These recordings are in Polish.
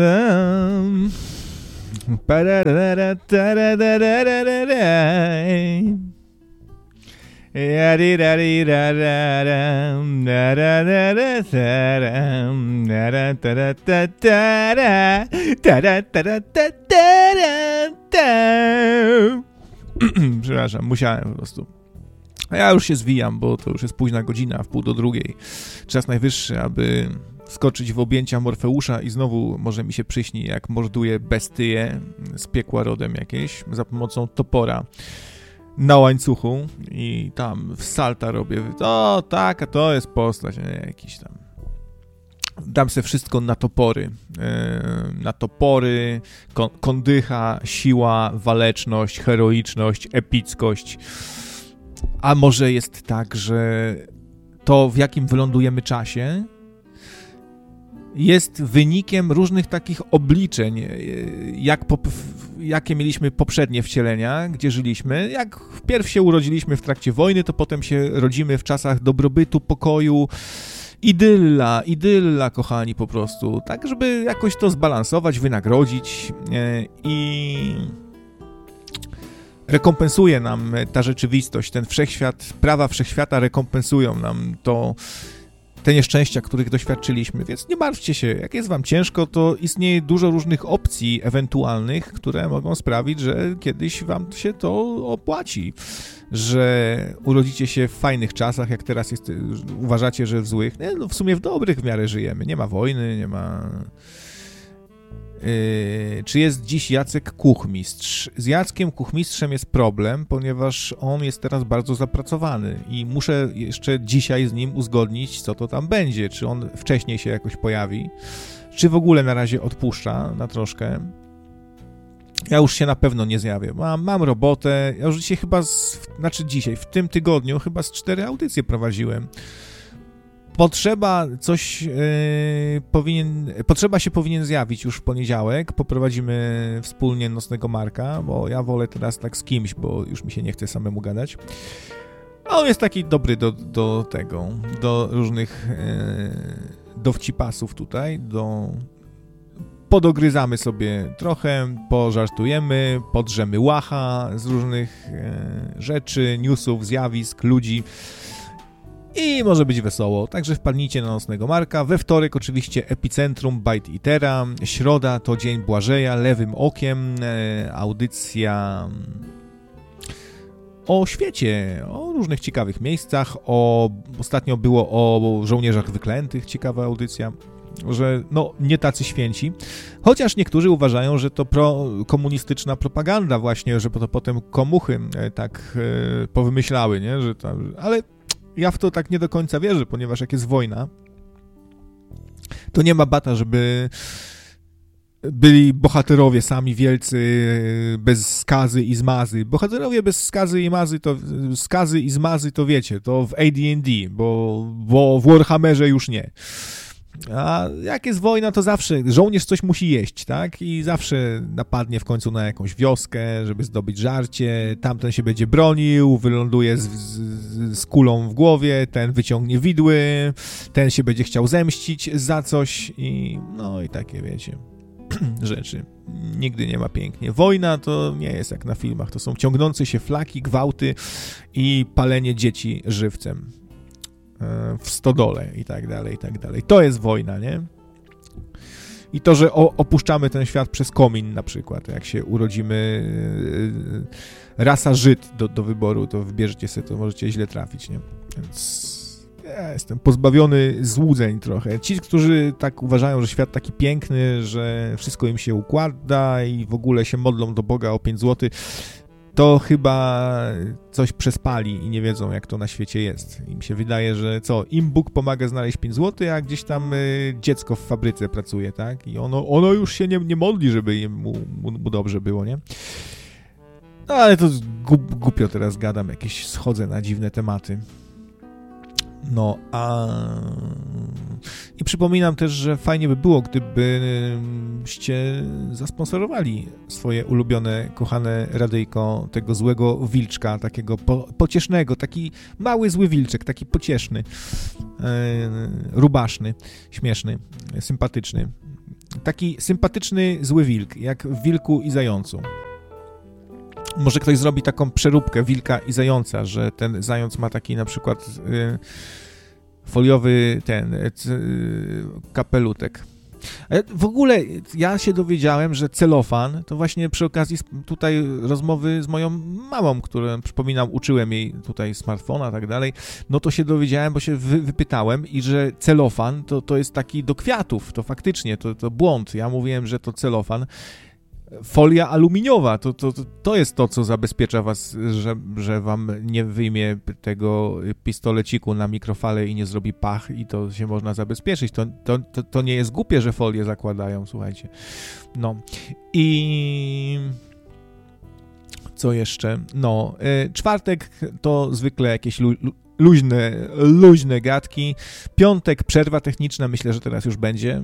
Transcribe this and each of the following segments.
Przepraszam, musiałem po prostu. A ja już się zwijam, bo to już jest późna godzina, 1:30. Czas najwyższy, aby skoczyć w objęcia Morfeusza i znowu może mi się przyśni, jak morduje bestyję z piekła rodem jakieś za pomocą topora na łańcuchu i tam w salta robię. O, tak, a to jest postać, nie, jakiś tam. Dam se wszystko na topory. Kondycha, siła, waleczność, heroiczność, epickość. A może jest tak, że to, w jakim wylądujemy czasie, jest wynikiem różnych takich obliczeń, jakie mieliśmy poprzednie wcielenia, gdzie żyliśmy. Jak wpierw się urodziliśmy w trakcie wojny, to potem się rodzimy w czasach dobrobytu, pokoju, idylla, kochani, po prostu. Tak, żeby jakoś to zbalansować, wynagrodzić i rekompensuje nam ta rzeczywistość, ten wszechświat, prawa wszechświata rekompensują nam te nieszczęścia, których doświadczyliśmy, więc nie martwcie się, jak jest wam ciężko, to istnieje dużo różnych opcji ewentualnych, które mogą sprawić, że kiedyś wam się to opłaci, że urodzicie się w fajnych czasach, jak teraz uważacie, że w złych, no w sumie w dobrych w miarę żyjemy, nie ma wojny, nie ma... Czy jest dziś Jacek Kuchmistrz? Z Jackiem Kuchmistrzem jest problem, ponieważ on jest teraz bardzo zapracowany i muszę jeszcze dzisiaj z nim uzgodnić, co to tam będzie. Czy on wcześniej się jakoś pojawi, czy w ogóle na razie odpuszcza na troszkę. Ja już się na pewno nie zjawię. Mam robotę. Ja już dzisiaj w tym tygodniu chyba z 4 audycje prowadziłem. Potrzeba się powinien zjawić już w poniedziałek. Poprowadzimy wspólnie Nocnego Marka, bo ja wolę teraz tak z kimś, bo już mi się nie chce samemu gadać. A on jest taki dobry do różnych dowcipasów tutaj, podogryzamy sobie trochę, pożartujemy, podrzemy łacha z różnych rzeczy, newsów, zjawisk, ludzi. I może być wesoło, także wpadnijcie na Nocnego Marka. We wtorek oczywiście Epicentrum Bite Eatera, środa to Dzień Błażeja, Lewym Okiem, audycja o świecie, o różnych ciekawych miejscach, ostatnio było o żołnierzach wyklętych, ciekawa audycja, że nie tacy święci, chociaż niektórzy uważają, że to komunistyczna propaganda właśnie, że to potem komuchy tak powymyślały, nie, że ale ja w to tak nie do końca wierzę, ponieważ jak jest wojna, to nie ma bata, żeby byli bohaterowie sami wielcy, bez skazy i zmazy. Bohaterowie bez skazy i zmazy to wiecie, to w AD&D, bo w Warhammerze już nie. A jak jest wojna, to zawsze żołnierz coś musi jeść, tak? I zawsze napadnie w końcu na jakąś wioskę, żeby zdobyć żarcie, tamten się będzie bronił, wyląduje z kulą w głowie, ten wyciągnie widły, ten się będzie chciał zemścić za coś i takie, wiecie, rzeczy. Nigdy nie ma pięknie. Wojna to nie jest jak na filmach, to są ciągnące się flaki, gwałty i palenie dzieci żywcem w stodole i tak dalej, i tak dalej. To jest wojna, nie? I to, że opuszczamy ten świat przez komin na przykład, jak się urodzimy rasa Żyd do wyboru, to wybierzecie sobie, to możecie źle trafić, nie? Więc ja jestem pozbawiony złudzeń trochę. Ci, którzy tak uważają, że świat taki piękny, że wszystko im się układa i w ogóle się modlą do Boga o 5 zł, to chyba coś przespali i nie wiedzą, jak to na świecie jest. Im się wydaje, że im Bóg pomaga znaleźć 5 zł, a gdzieś tam dziecko w fabryce pracuje, tak? I ono już się nie modli, żeby mu dobrze było, nie? No, ale to głupio teraz gadam, jakieś schodzę na dziwne tematy. I przypominam też, że fajnie by było, gdybyście zasponsorowali swoje ulubione, kochane radyjko tego złego wilczka, takiego pociesznego, taki mały zły wilczek, taki pocieszny, rubaszny, śmieszny, sympatyczny. Taki sympatyczny zły wilk, jak w Wilku i Zającu. Może ktoś zrobi taką przeróbkę wilka i zająca, że ten zając ma taki na przykład foliowy kapelutek. W ogóle ja się dowiedziałem, że celofan, to właśnie przy okazji tutaj rozmowy z moją mamą, którą, przypominam, uczyłem jej tutaj smartfona i tak dalej, no to się dowiedziałem, bo się wypytałem i że celofan to jest taki do kwiatów, to faktycznie, to błąd. Ja mówiłem, że to celofan. Folia aluminiowa, to jest to, co zabezpiecza was, że wam nie wyjmie tego pistoleciku na mikrofale i nie zrobi pach i to się można zabezpieczyć. To nie jest głupie, że folię zakładają, słuchajcie. No i co jeszcze? No, czwartek to zwykle jakieś luźne gadki. Piątek przerwa techniczna, myślę, że teraz już będzie.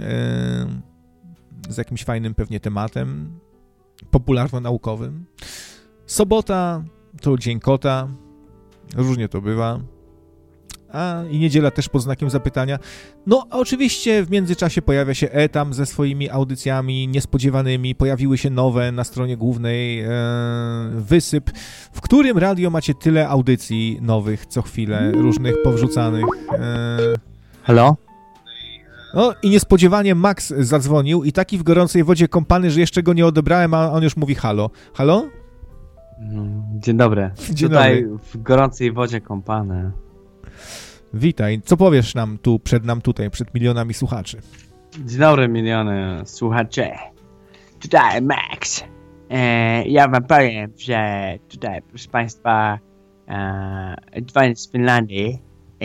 Z jakimś fajnym pewnie tematem popularno-naukowym. Sobota to dzień kota, różnie to bywa. I niedziela też pod znakiem zapytania. No, oczywiście w międzyczasie pojawia się Etam ze swoimi audycjami niespodziewanymi. Pojawiły się nowe na stronie głównej. Wysyp, w którym radio macie tyle audycji nowych co chwilę, różnych powrzucanych. Halo? No i niespodziewanie Max zadzwonił i taki w gorącej wodzie kąpany, że jeszcze go nie odebrałem, a on już mówi halo. Halo? Dzień dobry. Dzień Tutaj dobry. w gorącej wodzie kąpany. Witaj. Co powiesz nam tu, przed milionami słuchaczy? Dzień dobry, miliony słuchacze. Tutaj Max. Ja wam powiem, że tutaj, proszę państwa, dzwonię z Finlandii.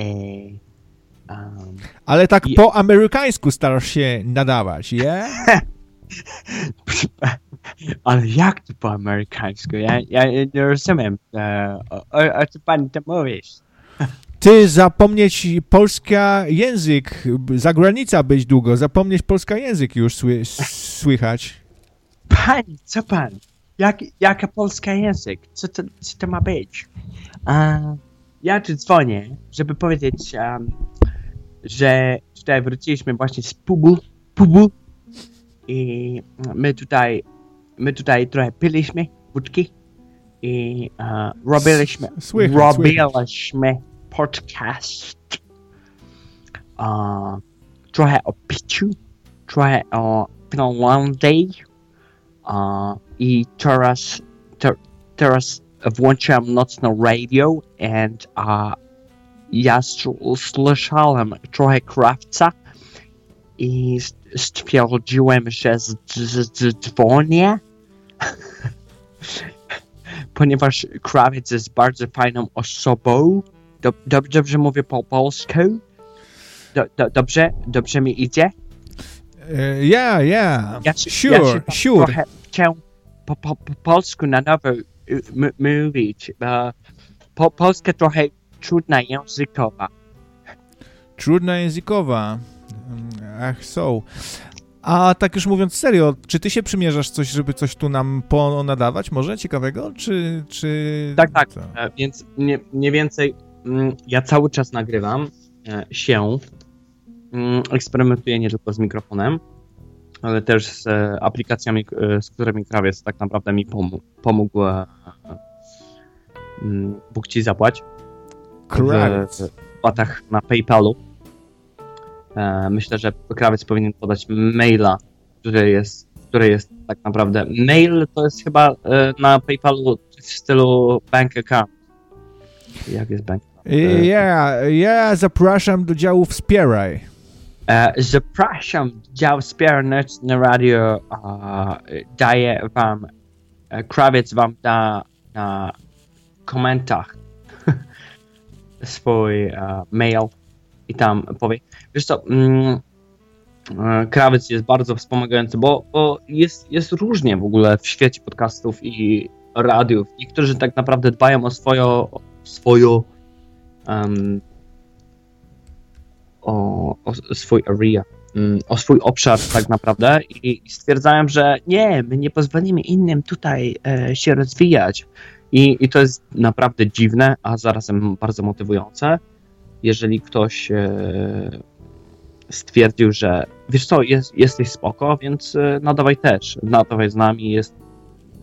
Ale tak po amerykańsku starasz się nadawać, nie? Ale jak to po amerykańsku? Ja nie rozumiem. O co pan to mówisz? Ty zapomnieć polska język, za granica być długo, zapomnieć polska język już słychać. Pani, co pan? Jaka polska język? Co to ma być? Ja tu dzwonię, żeby powiedzieć, że tutaj wróciliśmy właśnie z pubu i my tutaj trochę piliśmy wódki i robiliśmy podcast. Trochę o piciu, trochę o Finlandii i teraz włączyłem nocne radio and ja słyszałem trochę Krawca i stwierdziłem, że dzwonię, ponieważ Krawiec jest bardzo fajną osobą. Dobrze mówię po polsku? Dobrze mi idzie? Yeah. Ja Sure. Trochę chciałem po polsku na nowo mówić. Polska trochę trudna językowa. Trudna językowa. Ach, so. A tak już mówiąc serio, czy ty się przymierzasz coś, żeby coś tu nam ponadawać może ciekawego, czy... Tak. Więc mniej więcej ja cały czas nagrywam się, eksperymentuję nie tylko z mikrofonem, ale też z aplikacjami, z którymi Krawiec tak naprawdę mi pomógł. Bóg ci zapłać. W płatach na PayPalu. Myślę, że Krawiec powinien podać maila, który jest tak naprawdę... Mail to jest chyba na PayPalu w stylu bank account. Jak jest bank account? Ja zapraszam do działu Wspieraj. Zapraszam do działu Wspieraj na radio. Daję wam... Krawiec wam da na komentarzach swój mail i tam powie. Wiesz co, Krawiec jest bardzo wspomagający, bo jest różnie w ogóle w świecie podcastów i radiów. Niektórzy tak naprawdę dbają o swój area, o swój obszar tak naprawdę i stwierdzają, że nie, my nie pozwolimy innym tutaj się rozwijać. I to jest naprawdę dziwne, a zarazem bardzo motywujące. Jeżeli ktoś stwierdził, że wiesz co, jesteś spoko, więc nadawaj też. Nadawaj z nami, jest